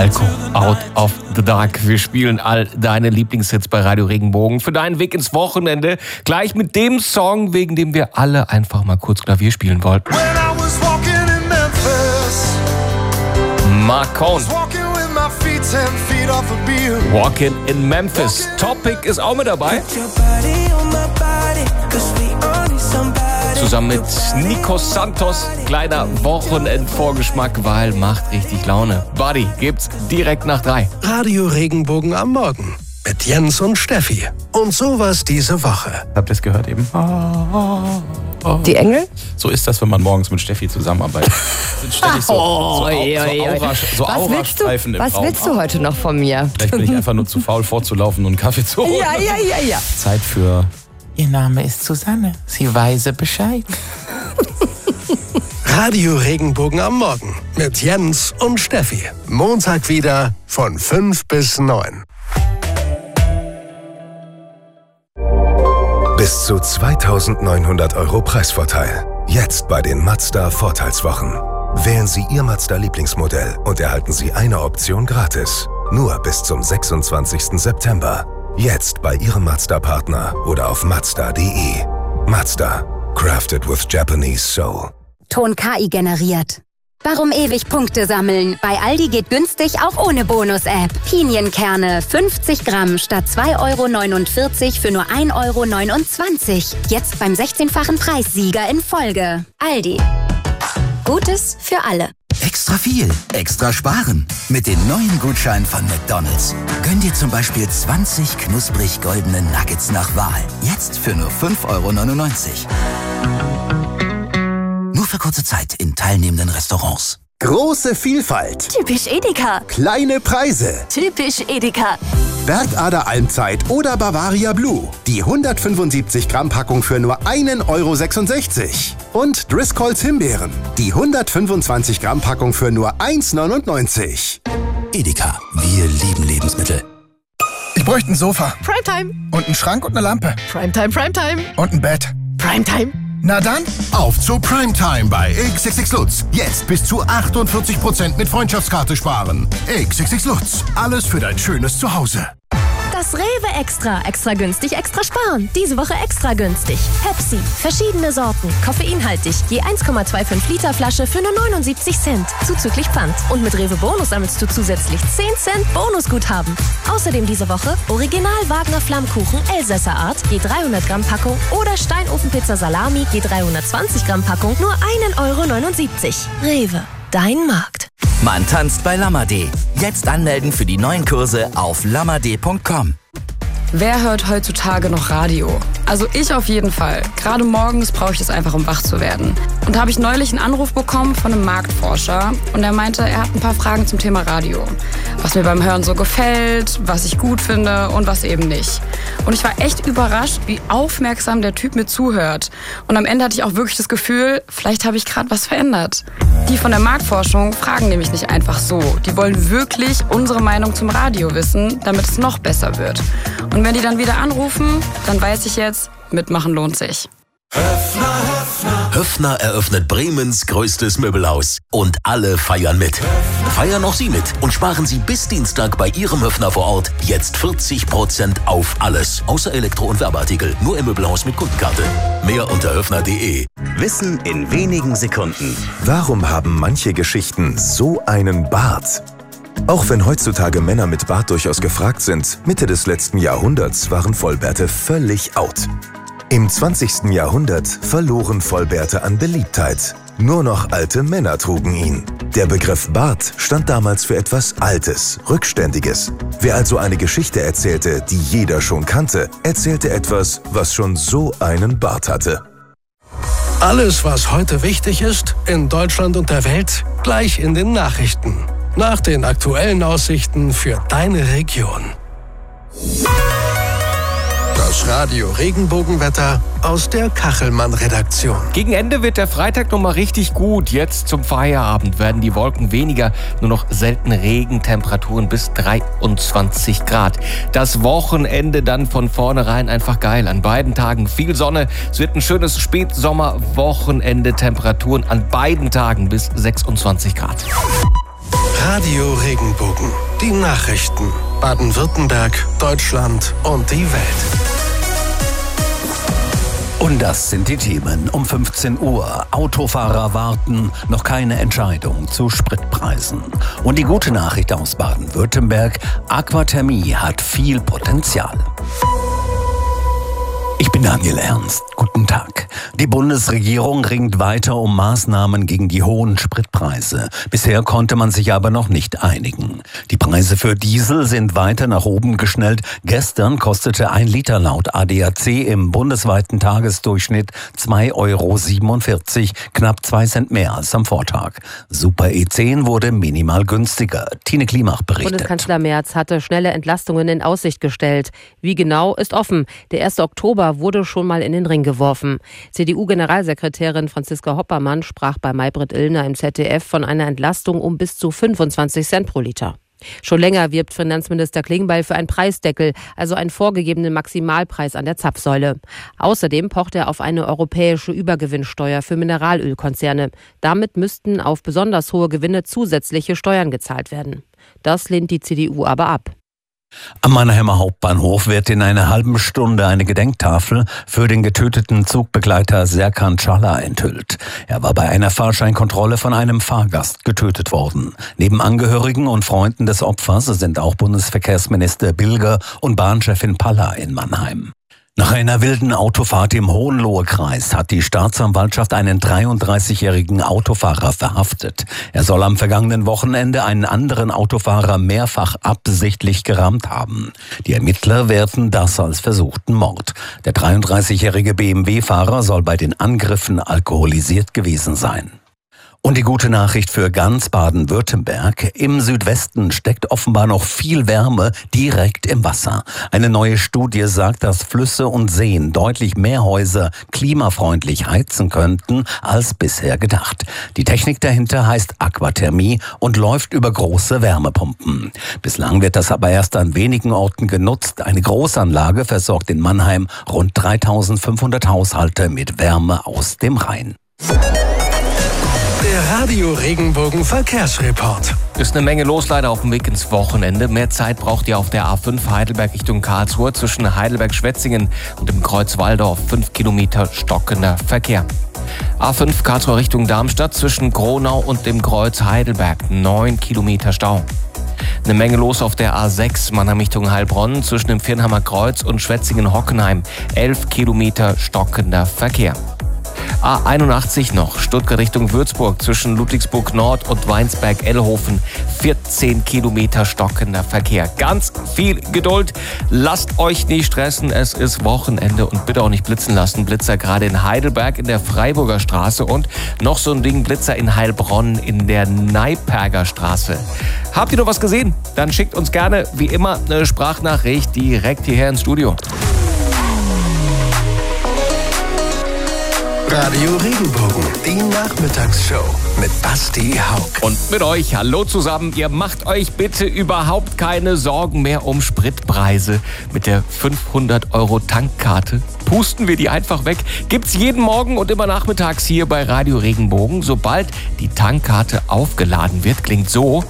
Alko, Out of the Dark. Wir spielen all deine Lieblingshits bei Radio Regenbogen für deinen Weg ins Wochenende. Gleich mit dem Song, wegen dem wir alle einfach mal kurz Klavier spielen wollten. Marcon. Walking in Memphis. Topic ist auch mit dabei. Zusammen mit Nico Santos. Kleiner Wochenendvorgeschmack, weil macht richtig Laune. Buddy gibt's direkt nach 3. Radio Regenbogen am Morgen mit Jens und Steffi. Und sowas diese Woche. Habt ihr es gehört eben? Die Engel? So ist das, wenn man morgens mit Steffi zusammenarbeitet. Sind ständig so Aurastreifen im Raum. Was willst du heute noch von mir? Vielleicht bin ich einfach nur zu faul vorzulaufen und einen Kaffee zu holen. Ja. Zeit für... Ihr Name ist Susanne. Sie weiß Bescheid. Radio Regenbogen am Morgen mit Jens und Steffi. Montag wieder von 5 bis 9. Bis zu 2.900 € Preisvorteil. Jetzt bei den Mazda Vorteilswochen. Wählen Sie Ihr Mazda-Lieblingsmodell und erhalten Sie eine Option gratis. Nur bis zum 26. September. Jetzt bei Ihrem Mazda-Partner oder auf Mazda.de. Mazda. Crafted with Japanese Soul. Ton KI generiert. Warum ewig Punkte sammeln? Bei Aldi geht günstig auch ohne Bonus-App. Pinienkerne 50 Gramm statt 2,49 € für nur 1,29 €. Jetzt beim 16-fachen Preissieger in Folge. Aldi. Gutes für alle. Extra viel, extra sparen. Mit den neuen Gutscheinen von McDonald's. Gönn dir zum Beispiel 20 knusprig goldene Nuggets nach Wahl. Jetzt für nur 5,99 €. Nur für kurze Zeit in teilnehmenden Restaurants. Große Vielfalt. Typisch Edeka. Kleine Preise. Typisch Edeka. Bergader Almzeit oder Bavaria Blue. Die 175 Gramm Packung für nur 1,66 €. Und Driscolls Himbeeren. Die 125 Gramm Packung für nur 1,99 €. Edeka, wir lieben Lebensmittel. Ich bräuchte ein Sofa. Primetime. Und einen Schrank und eine Lampe. Primetime. Und ein Bett. Primetime. Na dann, auf zu Primetime bei XXX Lutz. Jetzt bis zu 48% mit Freundschaftskarte sparen. XXX Lutz, alles für dein schönes Zuhause. Das Rewe Extra. Extra günstig, extra sparen. Diese Woche extra günstig. Pepsi. Verschiedene Sorten. Koffeinhaltig. Je 1,25 Liter Flasche für nur 79 Cent. Zuzüglich Pfand. Und mit Rewe Bonus sammelst du zusätzlich 10 Cent Bonusguthaben. Außerdem diese Woche Original Wagner Flammkuchen Elsässer Art. Je 300 Gramm Packung. Oder Steinofenpizza Salami. Je 320 Gramm Packung. Nur 1,79 €. Rewe. Dein Markt. Man tanzt bei Lamade. Jetzt anmelden für die neuen Kurse auf lamade.com. Wer hört heutzutage noch Radio? Also ich auf jeden Fall. Gerade morgens brauche ich das einfach, um wach zu werden. Und da habe ich neulich einen Anruf bekommen von einem Marktforscher und er meinte, er hat ein paar Fragen zum Thema Radio. Was mir beim Hören so gefällt, was ich gut finde und was eben nicht. Und ich war echt überrascht, wie aufmerksam der Typ mir zuhört. Und am Ende hatte ich auch wirklich das Gefühl, vielleicht habe ich gerade was verändert. Die von der Marktforschung fragen nämlich nicht einfach so. Die wollen wirklich unsere Meinung zum Radio wissen, damit es noch besser wird. Und wenn die dann wieder anrufen, dann weiß ich jetzt, mitmachen lohnt sich. Höffner eröffnet Bremens größtes Möbelhaus. Und alle feiern mit. Feiern auch Sie mit und sparen Sie bis Dienstag bei Ihrem Höffner vor Ort jetzt 40% auf alles. Außer Elektro- und Werbeartikel. Nur im Möbelhaus mit Kundenkarte. Mehr unter höffner.de. Wissen in wenigen Sekunden. Warum haben manche Geschichten so einen Bart? Auch wenn heutzutage Männer mit Bart durchaus gefragt sind, Mitte des letzten Jahrhunderts waren Vollbärte völlig out. Im 20. Jahrhundert verloren Vollbärte an Beliebtheit. Nur noch alte Männer trugen ihn. Der Begriff Bart stand damals für etwas Altes, Rückständiges. Wer also eine Geschichte erzählte, die jeder schon kannte, erzählte etwas, was schon so einen Bart hatte. Alles, was heute wichtig ist, in Deutschland und der Welt, gleich in den Nachrichten. Nach den aktuellen Aussichten für deine Region. Das Radio Regenbogenwetter aus der Kachelmann-Redaktion. Gegen Ende wird der Freitag nochmal richtig gut. Jetzt zum Feierabend werden die Wolken weniger, nur noch selten Regentemperaturen bis 23 Grad. Das Wochenende dann von vornherein einfach geil. An beiden Tagen viel Sonne. Es wird ein schönes Spätsommer-Wochenende. Temperaturen an beiden Tagen bis 26 Grad. Radio Regenbogen. Die Nachrichten. Baden-Württemberg, Deutschland und die Welt. Und das sind die Themen um 15 Uhr. Autofahrer warten, noch keine Entscheidung zu Spritpreisen. Und die gute Nachricht aus Baden-Württemberg, Aquathermie hat viel Potenzial. Ich bin Daniel Ernst. Guten Tag. Die Bundesregierung ringt weiter um Maßnahmen gegen die hohen Spritpreise. Bisher konnte man sich aber noch nicht einigen. Die Preise für Diesel sind weiter nach oben geschnellt. Gestern kostete 1 Liter laut ADAC im bundesweiten Tagesdurchschnitt 2,47 €, knapp 2 Cent mehr als am Vortag. Super E10 wurde minimal günstiger. Tine Klimach berichtet. Bundeskanzler Merz hatte schnelle Entlastungen in Aussicht gestellt. Wie genau, ist offen. Der 1. Oktober wurde schon mal in den Ring geworfen. CDU-Generalsekretärin Franziska Hoppermann sprach bei Maybrit Illner im ZDF von einer Entlastung um bis zu 25 Cent pro Liter. Schon länger wirbt Finanzminister Klingbeil für einen Preisdeckel, also einen vorgegebenen Maximalpreis an der Zapfsäule. Außerdem pocht er auf eine europäische Übergewinnsteuer für Mineralölkonzerne. Damit müssten auf besonders hohe Gewinne zusätzliche Steuern gezahlt werden. Das lehnt die CDU aber ab. Am Mannheimer Hauptbahnhof wird in einer halben Stunde eine Gedenktafel für den getöteten Zugbegleiter Serkan Çağlar enthüllt. Er war bei einer Fahrscheinkontrolle von einem Fahrgast getötet worden. Neben Angehörigen und Freunden des Opfers sind auch Bundesverkehrsminister Bilger und Bahnchefin Palla in Mannheim. Nach einer wilden Autofahrt im Hohenlohe-Kreis hat die Staatsanwaltschaft einen 33-jährigen Autofahrer verhaftet. Er soll am vergangenen Wochenende einen anderen Autofahrer mehrfach absichtlich gerammt haben. Die Ermittler werten das als versuchten Mord. Der 33-jährige BMW-Fahrer soll bei den Angriffen alkoholisiert gewesen sein. Und die gute Nachricht für ganz Baden-Württemberg: Im Südwesten steckt offenbar noch viel Wärme direkt im Wasser. Eine neue Studie sagt, dass Flüsse und Seen deutlich mehr Häuser klimafreundlich heizen könnten als bisher gedacht. Die Technik dahinter heißt Aquathermie und läuft über große Wärmepumpen. Bislang wird das aber erst an wenigen Orten genutzt. Eine Großanlage versorgt in Mannheim rund 3.500 Haushalte mit Wärme aus dem Rhein. Der Radio Regenbogen Verkehrsreport. Ist eine Menge los leider auf dem Weg ins Wochenende. Mehr Zeit braucht ihr auf der A5 Heidelberg Richtung Karlsruhe zwischen Heidelberg-Schwetzingen und dem Kreuz Walldorf. 5 Kilometer stockender Verkehr. A5 Karlsruhe Richtung Darmstadt zwischen Gronau und dem Kreuz Heidelberg. 9 Kilometer Stau. Eine Menge los auf der A6 Mannheim Richtung Heilbronn zwischen dem Viernheimer Kreuz und Schwetzingen-Hockenheim. 11 Kilometer stockender Verkehr. A81 noch, Stuttgart Richtung Würzburg zwischen Ludwigsburg Nord und Weinsberg-Ellhofen. 14 Kilometer stockender Verkehr. Ganz viel Geduld. Lasst euch nicht stressen, es ist Wochenende und bitte auch nicht blitzen lassen. Blitzer gerade in Heidelberg in der Freiburger Straße und noch so ein Ding Blitzer in Heilbronn in der Neiperger Straße. Habt ihr noch was gesehen? Dann schickt uns gerne wie immer eine Sprachnachricht direkt hierher ins Studio. Radio Regenbogen, die Nachmittagsshow mit Basti Haug. Und mit euch, hallo zusammen. Ihr macht euch bitte überhaupt keine Sorgen mehr um Spritpreise. Mit der 500 € Tankkarte pusten wir die einfach weg. Gibt's jeden Morgen und immer nachmittags hier bei Radio Regenbogen. Sobald die Tankkarte aufgeladen wird, klingt so.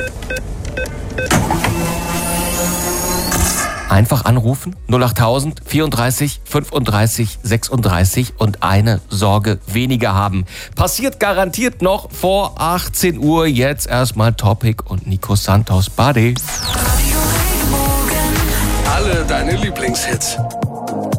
Einfach anrufen, 08000 34 35 36 und eine Sorge weniger haben. Passiert garantiert noch vor 18 Uhr. Jetzt erstmal Topic und Nico Santos Bade. Alle deine Lieblingshits.